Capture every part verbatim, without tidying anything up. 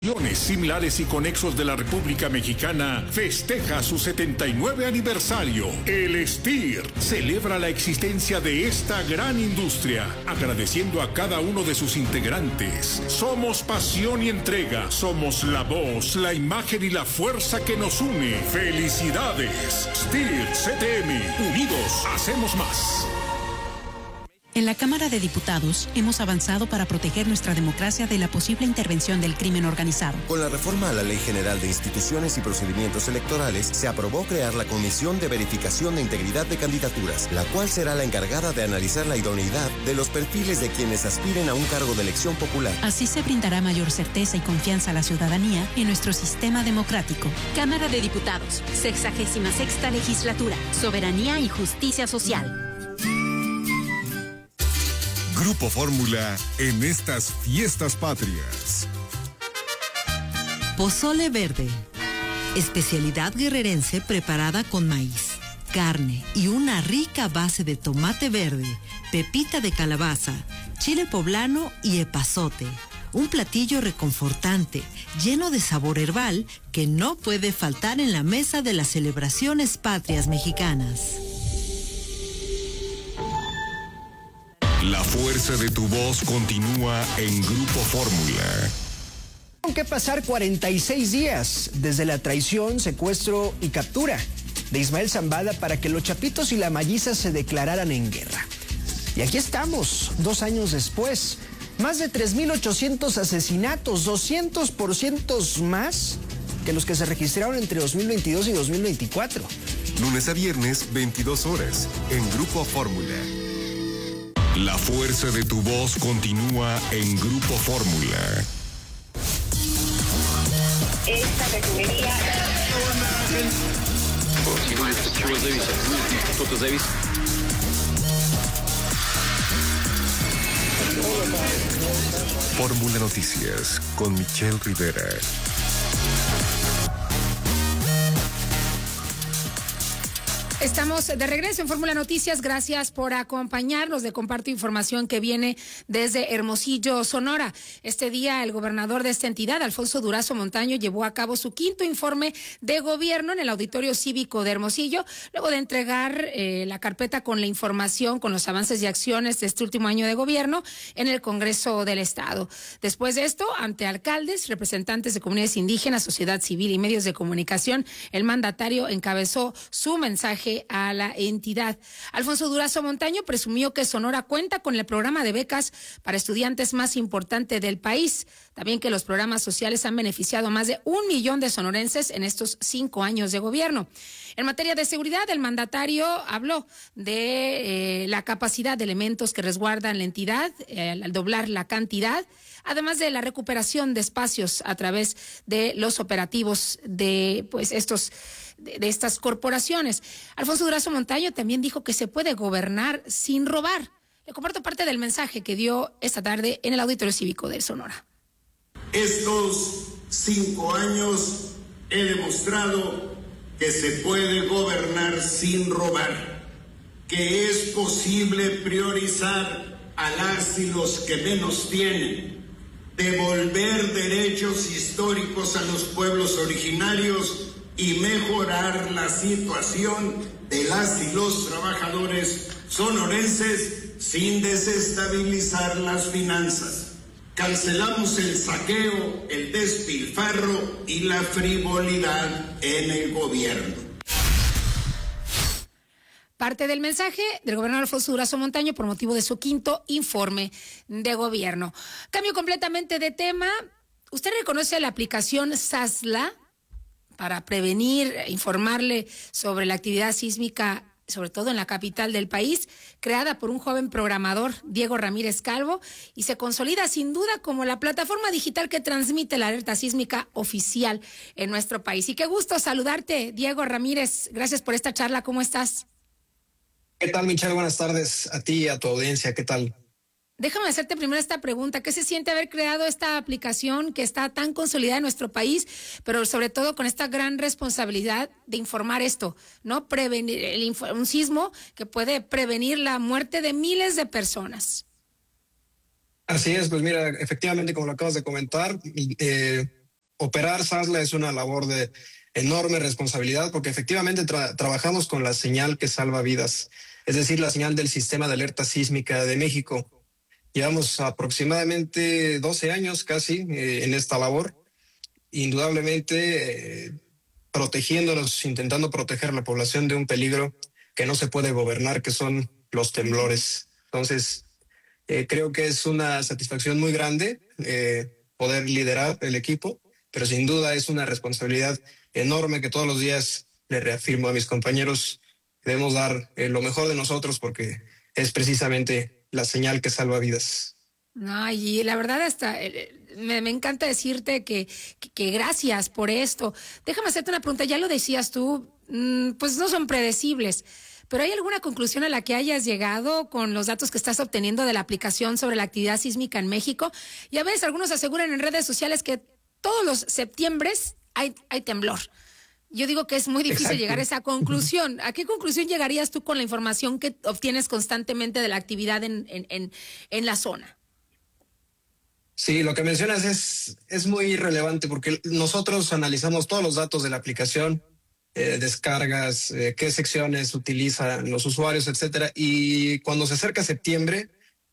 Similares y conexos de la República Mexicana festeja su setenta y nueve aniversario. El S T I R celebra la existencia de esta gran industria, agradeciendo a cada uno de sus integrantes. Somos pasión y entrega, somos la voz, la imagen y la fuerza que nos une. ¡Felicidades! S T I R C T M, unidos hacemos más. En la Cámara de Diputados hemos avanzado para proteger nuestra democracia de la posible intervención del crimen organizado. Con la reforma a la Ley General de Instituciones y Procedimientos Electorales, se aprobó crear la Comisión de Verificación de Integridad de Candidaturas, la cual será la encargada de analizar la idoneidad de los perfiles de quienes aspiren a un cargo de elección popular. Así se brindará mayor certeza y confianza a la ciudadanía en nuestro sistema democrático. Cámara de Diputados, sexagésima sexta legislatura, soberanía y justicia social. Grupo Fórmula en estas fiestas patrias. Pozole verde, especialidad guerrerense preparada con maíz, carne y una rica base de tomate verde, pepita de calabaza, chile poblano y epazote. Un platillo reconfortante, lleno de sabor herbal que no puede faltar en la mesa de las celebraciones patrias mexicanas. La fuerza de tu voz continúa en Grupo Fórmula. Tuvieron que pasar cuarenta y seis días desde la traición, secuestro y captura de Ismael Zambada para que los Chapitos y la Malliza se declararan en guerra. Y aquí estamos, dos años después. Más de tres mil ochocientos asesinatos, doscientos por ciento más que los que se registraron entre dos mil veintidós y dos mil veinticuatro. Lunes a viernes, veintidós horas, en Grupo Fórmula. La fuerza de tu voz continúa en Grupo Fórmula. Esta refinería... Fórmula Noticias con Michelle Rivera. Estamos de regreso en Fórmula Noticias. Gracias por acompañarnos. Le comparto información que viene desde Hermosillo, Sonora. Este día el gobernador de esta entidad, Alfonso Durazo Montaño, llevó a cabo su quinto informe de gobierno en el Auditorio Cívico de Hermosillo, luego de entregar eh, la carpeta con la información, con los avances y acciones de este último año de gobierno en el Congreso del Estado. Después de esto, ante alcaldes, representantes de comunidades indígenas, sociedad civil y medios de comunicación, el mandatario encabezó su mensaje a la entidad. Alfonso Durazo Montaño presumió que Sonora cuenta con el programa de becas para estudiantes más importante del país. También que los programas sociales han beneficiado a más de un millón de sonorenses en estos cinco años de gobierno. En materia de seguridad, el mandatario habló de eh, la capacidad de elementos que resguardan la entidad eh, al doblar la cantidad, además de la recuperación de espacios a través de los operativos de pues estos de, de estas corporaciones. Alfonso Durazo Montaño también dijo que se puede gobernar sin robar. Le comparto parte del mensaje que dio esta tarde en el Auditorio Cívico de Sonora. Estos cinco años he demostrado que se puede gobernar sin robar, que es posible priorizar a las y los que menos tienen, devolver derechos históricos a los pueblos originarios y mejorar la situación de las y los trabajadores sonorenses sin desestabilizar las finanzas. Cancelamos el saqueo, el despilfarro y la frivolidad en el gobierno. Parte del mensaje del gobernador Alfonso Durazo Montaño por motivo de su quinto informe de gobierno. Cambio completamente de tema. ¿Usted reconoce la aplicación SASLA para prevenir, informarle sobre la actividad sísmica, sobre todo en la capital del país, creada por un joven programador, Diego Ramírez Calvo, y se consolida sin duda como la plataforma digital que transmite la alerta sísmica oficial en nuestro país? Y qué gusto saludarte, Diego Ramírez. Gracias por esta charla. ¿Cómo estás? ¿Qué tal, Michelle? Buenas tardes a ti y a tu audiencia. ¿Qué tal? Déjame hacerte primero esta pregunta. ¿Qué se siente haber creado esta aplicación que está tan consolidada en nuestro país, pero sobre todo con esta gran responsabilidad de informar esto, ¿no? Prevenir el, un sismo que puede prevenir la muerte de miles de personas. Así es, pues mira, efectivamente, como lo acabas de comentar, eh, operar SASLA es una labor de enorme responsabilidad porque efectivamente tra- trabajamos con la señal que salva vidas, es decir, la señal del Sistema de Alerta Sísmica de México. Llevamos aproximadamente doce años casi eh, en esta labor, indudablemente eh, protegiéndonos, intentando proteger a la población de un peligro que no se puede gobernar, que son los temblores. Entonces, eh, creo que es una satisfacción muy grande eh, poder liderar el equipo, pero sin duda es una responsabilidad enorme que todos los días le reafirmo a mis compañeros. Debemos dar eh, lo mejor de nosotros porque es precisamente la señal que salva vidas. Ay, y la verdad hasta eh, me, me encanta decirte que, que, que gracias por esto. Déjame hacerte una pregunta, ya lo decías tú, mmm, pues no son predecibles, pero ¿hay alguna conclusión a la que hayas llegado con los datos que estás obteniendo de la aplicación sobre la actividad sísmica en México? Ya ves, algunos aseguran en redes sociales que todos los septiembres hay, hay temblor. Yo digo que es muy difícil Exacto. llegar a esa conclusión. ¿A qué conclusión llegarías tú con la información que obtienes constantemente de la actividad en, en, en, en la zona? Sí, lo que mencionas es, es muy relevante porque nosotros analizamos todos los datos de la aplicación, eh, descargas, eh, qué secciones utilizan los usuarios, etcétera. Y cuando se acerca septiembre,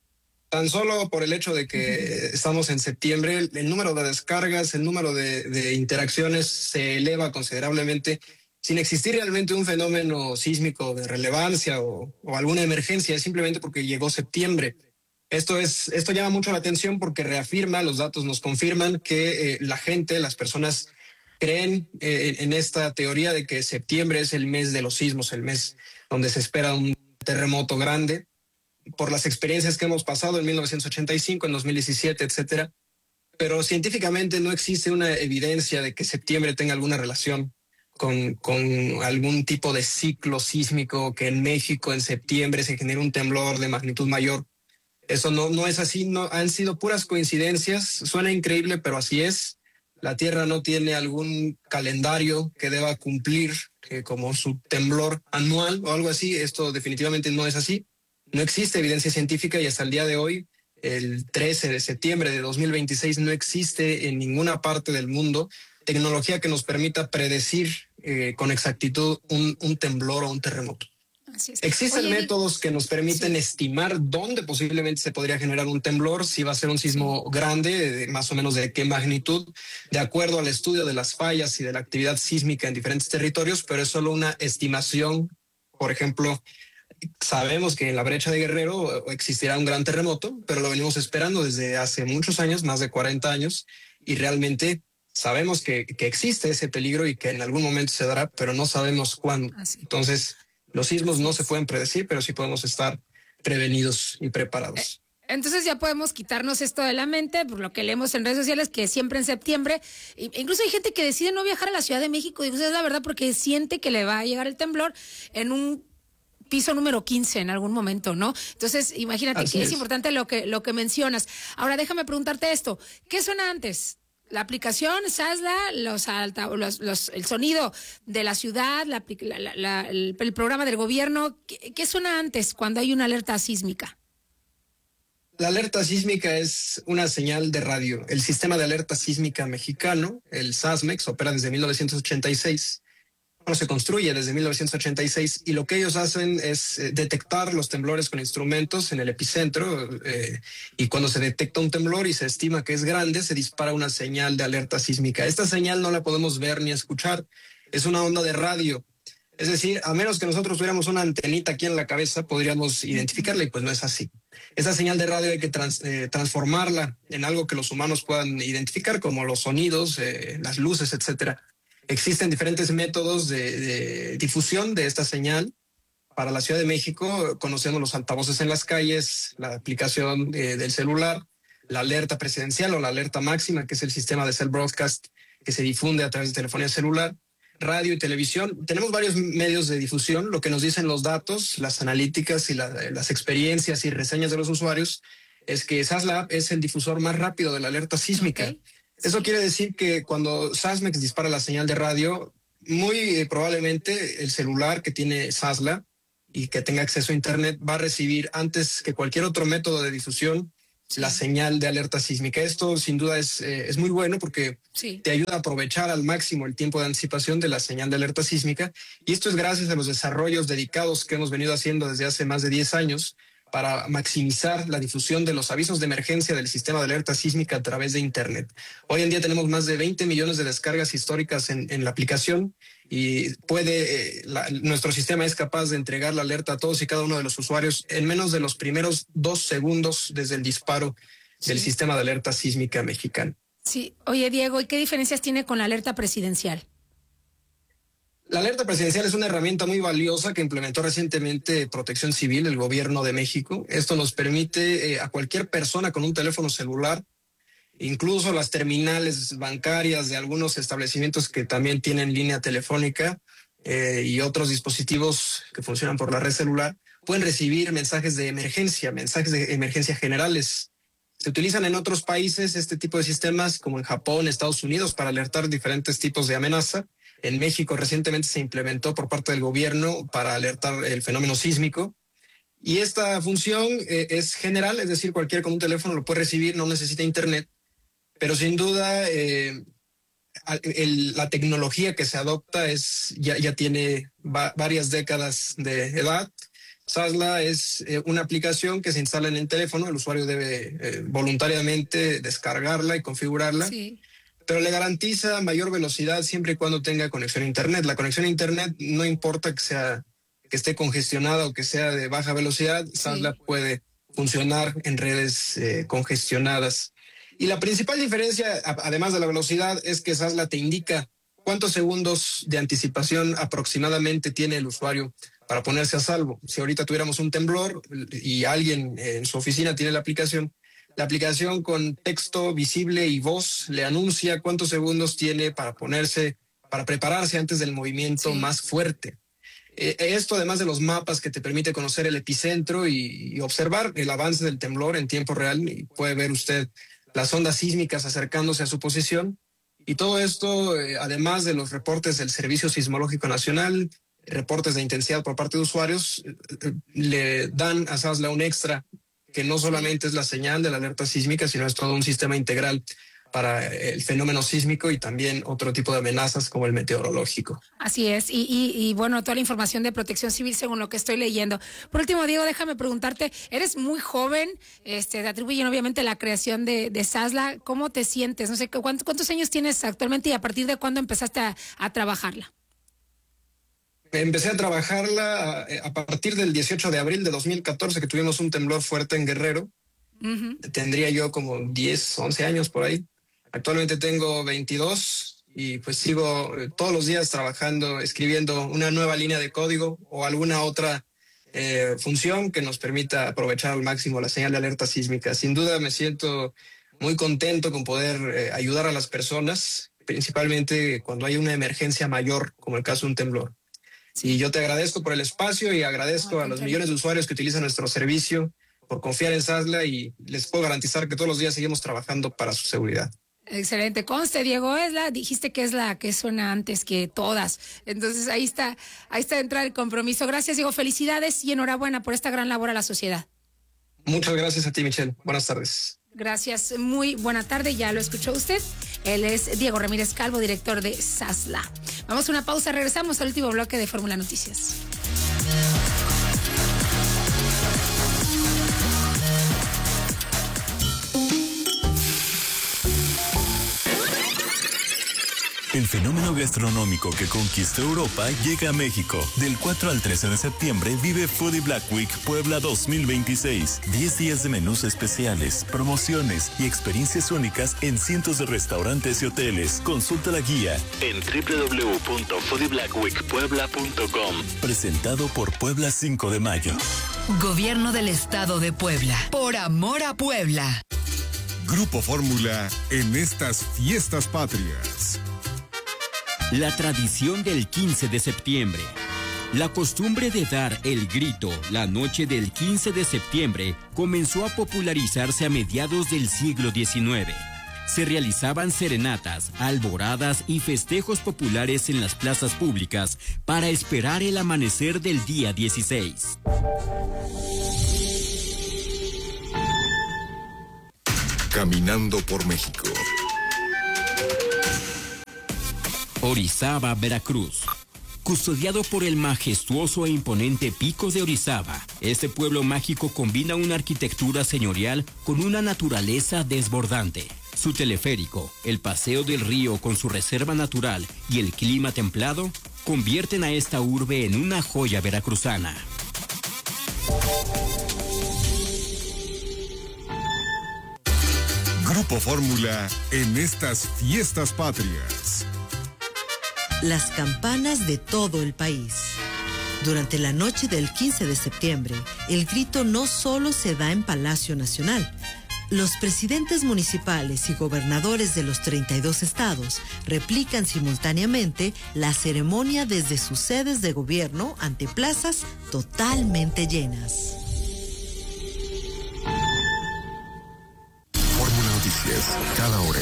tan solo por el hecho de que uh-huh. estamos en septiembre, el, el número de descargas, el número de, de interacciones se eleva considerablemente, sin existir realmente un fenómeno sísmico de relevancia o, o alguna emergencia, simplemente porque llegó septiembre. Esto es, esto llama mucho la atención porque reafirma, los datos nos confirman que eh, la gente, las personas creen eh, en esta teoría de que septiembre es el mes de los sismos, el mes donde se espera un terremoto grande, por las experiencias que hemos pasado en mil novecientos ochenta y cinco, en dos mil diecisiete, etcétera. Pero científicamente no existe una evidencia de que septiembre tenga alguna relación con, con algún tipo de ciclo sísmico, que en México en septiembre se genere un temblor de magnitud mayor. Eso no, no es así, no, han sido puras coincidencias. Suena increíble, pero así es. La Tierra no tiene algún calendario que deba cumplir eh, como su temblor anual o algo así. Esto definitivamente no es así. No existe evidencia científica y hasta el día de hoy, el trece de septiembre de dos mil veintiséis, no existe en ninguna parte del mundo tecnología que nos permita predecir eh, con exactitud un, un temblor o un terremoto. Así es. Existen Oye, métodos que nos permiten sí. estimar dónde posiblemente se podría generar un temblor, si va a ser un sismo grande, de más o menos de qué magnitud, de acuerdo al estudio de las fallas y de la actividad sísmica en diferentes territorios, pero es solo una estimación. Por ejemplo, sabemos que en la brecha de Guerrero existirá un gran terremoto, pero lo venimos esperando desde hace muchos años, más de cuarenta años, y realmente sabemos que, que existe ese peligro y que en algún momento se dará, pero no sabemos cuándo. Así. Entonces, los sismos no se pueden predecir, pero sí podemos estar prevenidos y preparados. Entonces ya podemos quitarnos esto de la mente, por lo que leemos en redes sociales, que siempre en septiembre, incluso hay gente que decide no viajar a la Ciudad de México, y es la verdad porque siente que le va a llegar el temblor en un piso número quince en algún momento, ¿no? Entonces, imagínate Así que es. es importante lo que, lo que mencionas. Ahora, déjame preguntarte esto, ¿qué suena antes? La aplicación, SASLA, los alta, los, los, el sonido de la ciudad, la, la, la, el, el programa del gobierno. ¿Qué, ¿Qué suena antes cuando hay una alerta sísmica? La alerta sísmica es una señal de radio. El Sistema de Alerta Sísmica Mexicano, el SASMEX, opera desde mil novecientos ochenta y seis. Se construye desde mil novecientos ochenta y seis y lo que ellos hacen es eh, detectar los temblores con instrumentos en el epicentro eh, y cuando se detecta un temblor y se estima que es grande, se dispara una señal de alerta sísmica. Esta señal no la podemos ver ni escuchar, es una onda de radio. Es decir, a menos que nosotros tuviéramos una antenita aquí en la cabeza, podríamos identificarla y pues no es así. Esa señal de radio hay que trans, eh, transformarla en algo que los humanos puedan identificar, como los sonidos, eh, las luces, etcétera. Existen diferentes métodos de, de difusión de esta señal. Para la Ciudad de México conocemos los altavoces en las calles, la aplicación de, del celular, la alerta presidencial o la alerta máxima, que es el sistema de cell broadcast que se difunde a través de telefonía celular, radio y televisión. Tenemos varios medios de difusión. Lo que nos dicen los datos, las analíticas y la, las experiencias y reseñas de los usuarios es que SASLA es el difusor más rápido de la alerta sísmica. Okay. Eso quiere decir que cuando SASMEX dispara la señal de radio, muy eh, probablemente el celular que tiene SASLA y que tenga acceso a Internet va a recibir antes que cualquier otro método de difusión sí. la señal de alerta sísmica. Esto sin duda es, eh, es muy bueno porque sí. te ayuda a aprovechar al máximo el tiempo de anticipación de la señal de alerta sísmica, y esto es gracias a los desarrollos dedicados que hemos venido haciendo desde hace más de diez años para maximizar la difusión de los avisos de emergencia del sistema de alerta sísmica a través de Internet. Hoy en día tenemos más de veinte millones de descargas históricas en, en la aplicación, y puede, eh, la, nuestro sistema es capaz de entregar la alerta a todos y cada uno de los usuarios en menos de los primeros dos segundos desde el disparo sí. del sistema de alerta sísmica mexicano. Sí, oye Diego, ¿y qué diferencias tiene con la alerta presidencial? La alerta presidencial es una herramienta muy valiosa que implementó recientemente Protección Civil, el gobierno de México. Esto nos permite eh, a cualquier persona con un teléfono celular, incluso las terminales bancarias de algunos establecimientos que también tienen línea telefónica eh, y otros dispositivos que funcionan por la red celular, pueden recibir mensajes de emergencia, mensajes de emergencia generales. Se utilizan en otros países este tipo de sistemas, como en Japón, Estados Unidos, para alertar diferentes tipos de amenaza. En México recientemente se implementó por parte del gobierno para alertar el fenómeno sísmico. Y esta función eh, es general, es decir, cualquiera con un teléfono lo puede recibir, no necesita internet. Pero sin duda, eh, el, la tecnología que se adopta es ya, ya tiene va, varias décadas de edad. Sasla es eh, una aplicación que se instala en el teléfono, el usuario debe eh, voluntariamente descargarla y configurarla. Sí. Pero le garantiza mayor velocidad siempre y cuando tenga conexión a Internet. La conexión a Internet no importa que sea que esté congestionada o que sea de baja velocidad, Sasla sí. puede funcionar en redes eh, congestionadas. Y la principal diferencia, además de la velocidad, es que Sasla te indica cuántos segundos de anticipación aproximadamente tiene el usuario para ponerse a salvo. Si ahorita tuviéramos un temblor y alguien en su oficina tiene la aplicación, la aplicación con texto visible y voz le anuncia cuántos segundos tiene para ponerse, para prepararse antes del movimiento sí. más fuerte. Eh, esto, además de los mapas que te permite conocer el epicentro y, y observar el avance del temblor en tiempo real, y puede ver usted las ondas sísmicas acercándose a su posición. Y todo esto, eh, además de los reportes del Servicio Sismológico Nacional, reportes de intensidad por parte de usuarios, eh, le dan a Sasla un extra, que no solamente es la señal de la alerta sísmica, sino es todo un sistema integral para el fenómeno sísmico y también otro tipo de amenazas como el meteorológico. Así es, y, y, y bueno, toda la información de Protección Civil según lo que estoy leyendo. Por último, Diego, déjame preguntarte, eres muy joven, este, te atribuyen obviamente la creación de, de Sasla, ¿cómo te sientes? No sé, ¿cuántos, cuántos años tienes actualmente y a partir de cuándo empezaste a, a trabajarla? Empecé a trabajarla a, a partir del dieciocho de abril de dos mil catorce, que tuvimos un temblor fuerte en Guerrero. Uh-huh. Tendría yo como diez, once años por ahí. Actualmente tengo veintidós y pues sigo todos los días trabajando, escribiendo una nueva línea de código o alguna otra eh, función que nos permita aprovechar al máximo la señal de alerta sísmica. Sin duda me siento muy contento con poder eh, ayudar a las personas, principalmente cuando hay una emergencia mayor, como el caso de un temblor. Y yo te agradezco por el espacio y agradezco a los millones de usuarios que utilizan nuestro servicio por confiar en Sasla, y les puedo garantizar que todos los días seguimos trabajando para su seguridad. Excelente. Conste, Diego, es la, dijiste que es la que suena antes que todas. Entonces ahí está, ahí está de entrada el compromiso. Gracias, Diego. Felicidades y enhorabuena por esta gran labor a la sociedad. Muchas gracias a ti, Michelle. Buenas tardes. Gracias, muy buena tarde, ya lo escuchó usted. Él es Diego Ramírez Calvo, director de Sasla. Vamos a una pausa, regresamos al último bloque de Fórmula Noticias. El fenómeno gastronómico que conquistó Europa llega a México. Del cuatro al trece de septiembre vive Foodie Black Week Puebla dos mil veintiséis. diez días de menús especiales, promociones y experiencias únicas en cientos de restaurantes y hoteles. Consulta la guía en doble u doble u doble u punto foodie black week puebla punto com. Presentado por Puebla cinco de mayo. Gobierno del Estado de Puebla. Por amor a Puebla. Grupo Fórmula en estas fiestas patrias. La tradición del quince de septiembre. La costumbre de dar el grito la noche del quince de septiembre comenzó a popularizarse a mediados del siglo diecinueve. Se realizaban serenatas, alboradas y festejos populares en las plazas públicas para esperar el amanecer del día dieciséis. Caminando por México. Orizaba, Veracruz. Custodiado por el majestuoso e imponente Pico de Orizaba, este pueblo mágico combina una arquitectura señorial con una naturaleza desbordante. Su teleférico, el paseo del río con su reserva natural y el clima templado convierten a esta urbe en una joya veracruzana. Grupo Fórmula en estas fiestas patrias. Las campanas de todo el país. Durante la noche del quince de septiembre, el grito no solo se da en Palacio Nacional. Los presidentes municipales y gobernadores de los treinta y dos estados replican simultáneamente la ceremonia desde sus sedes de gobierno ante plazas totalmente llenas. Fórmula Noticias, cada hora.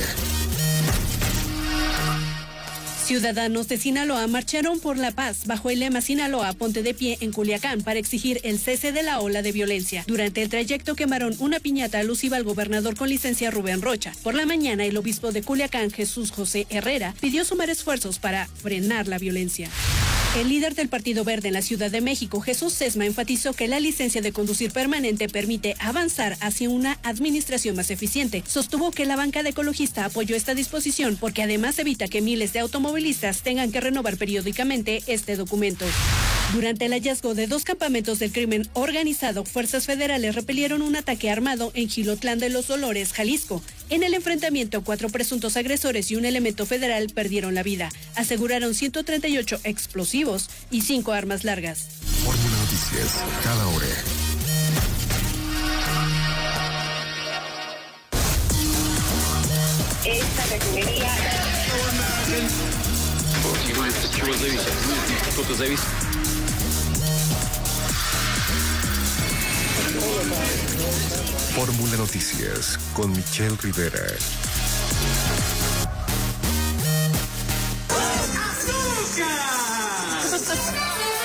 Ciudadanos de Sinaloa marcharon por la paz bajo el lema Sinaloa ponte de pie en Culiacán para exigir el cese de la ola de violencia. Durante el trayecto quemaron una piñata alusiva al gobernador con licencia Rubén Rocha. Por la mañana el obispo de Culiacán, Jesús José Herrera, pidió sumar esfuerzos para frenar la violencia. El líder del Partido Verde en la Ciudad de México, Jesús Sesma, enfatizó que la licencia de conducir permanente permite avanzar hacia una administración más eficiente. Sostuvo que la bancada ecologista apoyó esta disposición porque además evita que miles de automovilistas tengan que renovar periódicamente este documento. Durante el hallazgo de dos campamentos del crimen organizado, fuerzas federales repelieron un ataque armado en Jilotlán de los Dolores, Jalisco. En el enfrentamiento, cuatro presuntos agresores y un elemento federal perdieron la vida. Aseguraron ciento treinta y ocho explosivos y cinco armas largas. Fórmula Noticias, cada hora. Esta refinería... Fórmula Noticias con Michelle Rivera.